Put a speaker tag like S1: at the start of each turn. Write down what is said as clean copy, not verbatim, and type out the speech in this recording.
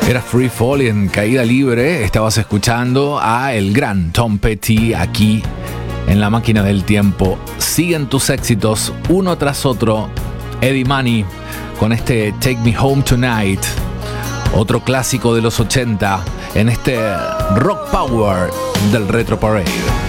S1: Era Free Fall y en Caída Libre estabas escuchando a el gran Tom Petty aquí en La Máquina del Tiempo. Siguen tus éxitos uno tras otro. Eddie Money con este Take Me Home Tonight, otro clásico de los 80 en este Rock Power del Retro Parade.